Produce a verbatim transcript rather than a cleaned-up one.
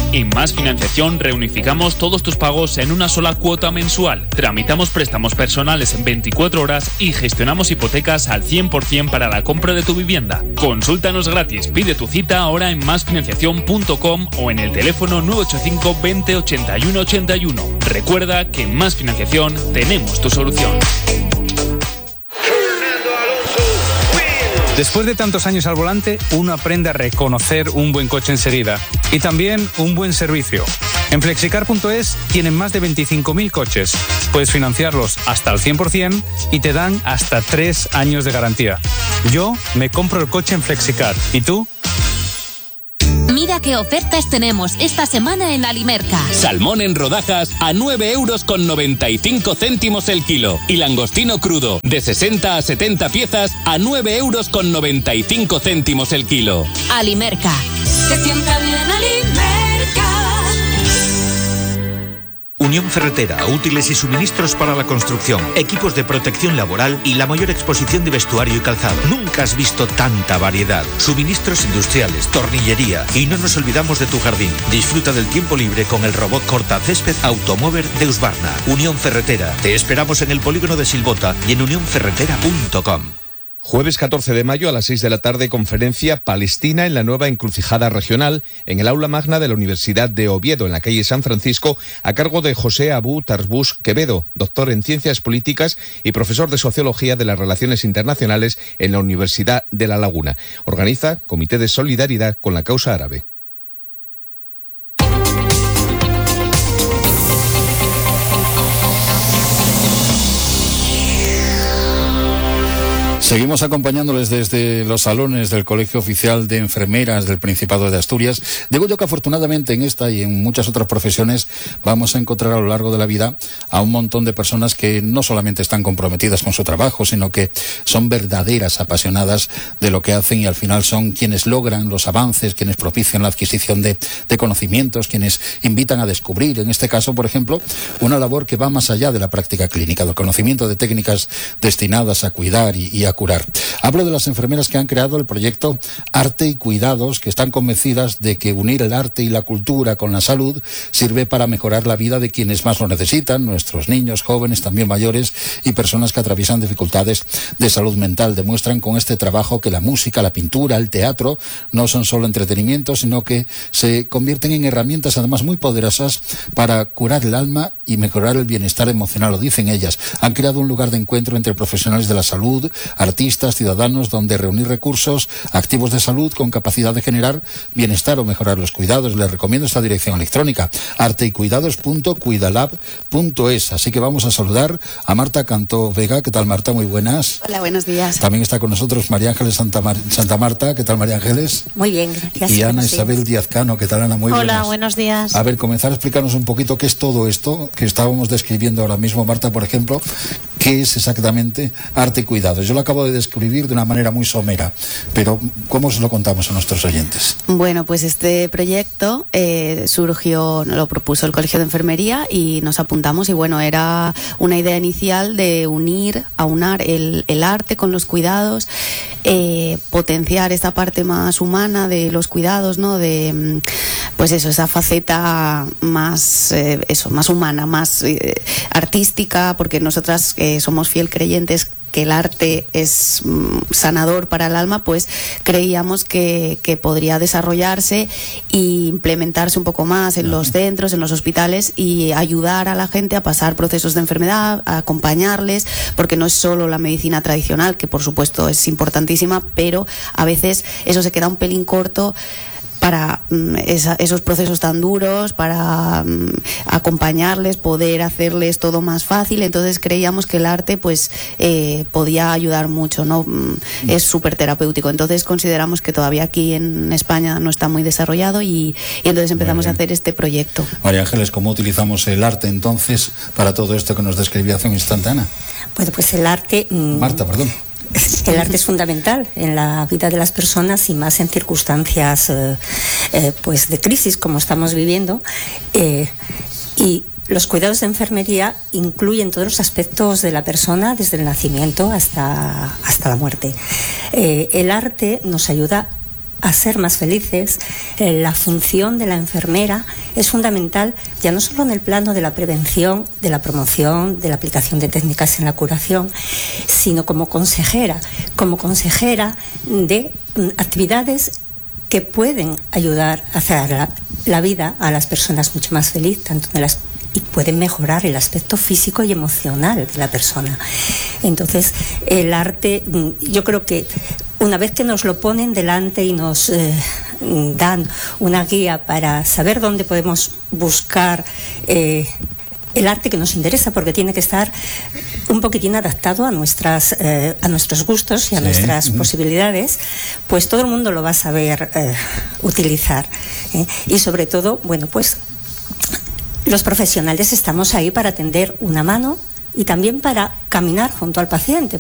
En Más Financiación reunificamos todos tus pagos en una sola cuota mensual. Tramitamos préstamos personales en veinticuatro horas y gestionamos hipotecas al cien por ciento para la compra de tu vivienda. Consúltanos gratis, pide tu cita ahora en más financiación punto com o en el teléfono nueve ocho cinco veinte ochenta y uno ochenta y uno. Recuerda que en Más Financiación tenemos tu solución. Después de tantos años al volante, uno aprende a reconocer un buen coche enseguida y también un buen servicio. En flexicar punto es tienen más de veinticinco mil coches. Puedes financiarlos hasta el cien por ciento y te dan hasta tres años de garantía. Yo me compro el coche en Flexicar. ¿Y tú? Mira qué ofertas tenemos esta semana en Alimerca. Salmón en rodajas a nueve euros con noventa y cinco céntimos el kilo. Y langostino crudo de sesenta a setenta piezas a nueve euros con noventa y cinco céntimos el kilo. Alimerca. Se sienta bien Alimerca. Unión Ferretera, útiles y suministros para la construcción, equipos de protección laboral y la mayor exposición de vestuario y calzado. Nunca has visto tanta variedad. Suministros industriales, tornillería y no nos olvidamos de tu jardín. Disfruta del tiempo libre con el robot cortacésped Automover de Husqvarna. Unión Ferretera. Te esperamos en el polígono de Silvota y en unión ferretera punto com. Jueves catorce de mayo a las seis de la tarde, conferencia Palestina en la nueva encrucijada regional en el aula magna de la Universidad de Oviedo, en la calle San Francisco, a cargo de José Abu Tarbus Quevedo, doctor en Ciencias Políticas y profesor de Sociología de las Relaciones Internacionales en la Universidad de La Laguna. Organiza Comité de Solidaridad con la Causa Árabe. Seguimos acompañándoles desde los salones del Colegio Oficial de Enfermeras del Principado de Asturias. Digo yo que afortunadamente en esta y en muchas otras profesiones vamos a encontrar a lo largo de la vida a un montón de personas que no solamente están comprometidas con su trabajo, sino que son verdaderas apasionadas de lo que hacen y al final son quienes logran los avances, quienes propician la adquisición de, de conocimientos, quienes invitan a descubrir, en este caso, por ejemplo, una labor que va más allá de la práctica clínica, del conocimiento de técnicas destinadas a cuidar y, y a curar. Hablo de las enfermeras que han creado el proyecto Arte y Cuidados, que están convencidas de que unir el arte y la cultura con la salud sirve para mejorar la vida de quienes más lo necesitan, nuestros niños, jóvenes, también mayores y personas que atraviesan dificultades de salud mental. Demuestran con este trabajo que la música, la pintura, el teatro no son solo entretenimiento, sino que se convierten en herramientas además muy poderosas para curar el alma y mejorar el bienestar emocional, lo dicen ellas. Han creado un lugar de encuentro entre profesionales de la salud, artistas, ciudadanos, donde reunir recursos activos de salud con capacidad de generar bienestar o mejorar los cuidados. Les recomiendo esta dirección electrónica, arte y cuidados punto cuidalab punto es. Así que vamos a saludar a Marta Cantó Vega. ¿Qué tal, Marta? Muy buenas. Hola, buenos días. También está con nosotros María Ángeles Santa, Mar Santa Marta. ¿Qué tal, María Ángeles? Muy bien, gracias. Y Ana Isabel Díaz Cano. ¿Qué tal, Ana? Muy buenas. Hola, buenos días. A ver, comenzar a explicarnos un poquito qué es todo esto que estábamos describiendo ahora mismo, Marta, por ejemplo. ¿Qué es exactamente arte y cuidados? Yo lo acabo de describir de una manera muy somera, pero ¿cómo se lo contamos a nuestros oyentes? Bueno, pues este proyecto eh, surgió, lo propuso el Colegio de Enfermería y nos apuntamos, y bueno, era una idea inicial de unir, aunar el, el arte con los cuidados, eh, potenciar esta parte más humana de los cuidados, ¿no? De, pues eso, esa faceta más, eh, eso, más humana, más eh, artística, porque nosotras eh, somos fiel creyentes que el arte es mm, sanador para el alma, pues creíamos que, que podría desarrollarse e implementarse un poco más en los centros, en los hospitales, y ayudar a la gente a pasar procesos de enfermedad, a acompañarles, porque no es solo la medicina tradicional, que por supuesto es importantísima, pero a veces eso se queda un pelín corto para mm, esa, esos procesos tan duros, para mm, acompañarles, poder hacerles todo más fácil. Entonces creíamos que el arte pues eh, podía ayudar mucho, ¿no? Mm, es súper terapéutico. Entonces consideramos que todavía aquí en España no está muy desarrollado y, y entonces empezamos a hacer este proyecto. María Ángeles, ¿cómo utilizamos el arte entonces para todo esto que nos describía hace un instante, Ana? Bueno, pues el arte... Mm, Marta, perdón. El arte es fundamental en la vida de las personas y más en circunstancias eh, eh, pues de crisis como estamos viviendo, eh, y los cuidados de enfermería incluyen todos los aspectos de la persona desde el nacimiento hasta, hasta la muerte. Eh, el arte nos ayuda a ser más felices. Eh, la función de la enfermera es fundamental, ya no solo en el plano de la prevención, de la promoción, de la aplicación de técnicas en la curación, sino como consejera, como consejera de mm, actividades que pueden ayudar a hacer la, la vida a las personas mucho más feliz, tanto de las y pueden mejorar el aspecto físico y emocional de la persona. Entonces, el arte, yo creo que una vez que nos lo ponen delante y nos eh, dan una guía para saber dónde podemos buscar eh, el arte que nos interesa, porque tiene que estar un poquitín adaptado a nuestras eh, a nuestros gustos y a sí. nuestras mm. posibilidades, pues todo el mundo lo va a saber eh, utilizar. ¿eh? Y sobre todo, bueno, pues los profesionales estamos ahí para tender una mano y también para caminar junto al paciente.